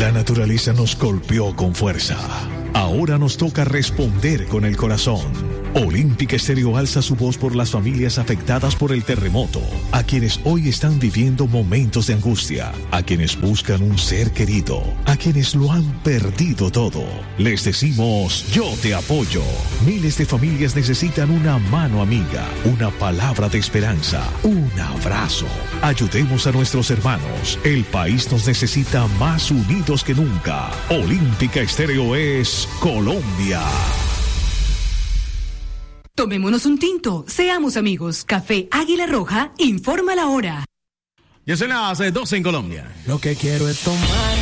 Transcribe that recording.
La naturaleza nos golpeó con fuerza. Ahora nos toca responder con el corazón. Olímpica Estéreo alza su voz por las familias afectadas por el terremoto, a quienes hoy están viviendo momentos de angustia, a quienes buscan un ser querido, a quienes lo han perdido todo. Les decimos, yo te apoyo. Miles de familias necesitan una mano amiga, una palabra de esperanza, un abrazo. Ayudemos a nuestros hermanos. El país nos necesita más unidos que nunca. Olímpica Estéreo es Colombia. Tomémonos un tinto, seamos amigos. Café Águila Roja informa la hora. Ya son las 12 en Colombia. Lo que quiero es tomar